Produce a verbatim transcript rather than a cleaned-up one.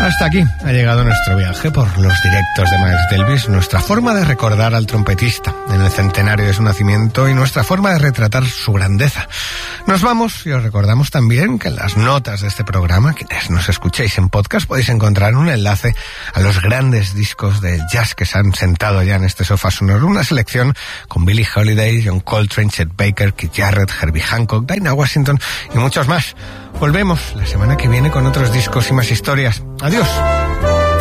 Hasta aquí ha llegado nuestro viaje por los directos de Miles Davis, nuestra forma de recordar al trompetista en el centenario de su nacimiento y nuestra forma de retratar su grandeza. Nos vamos y os recordamos también que en las notas de este programa, quienes nos escuchéis en podcast, podéis encontrar un enlace a los grandes discos de jazz que se han sentado ya en este sofá sonoro, una selección con Billie Holiday, John Coltrane, Chet Baker, Keith Jarrett, Herbie Hancock, Dinah Washington y muchos más. Volvemos la semana que viene con otros discos y más historias. Adiós.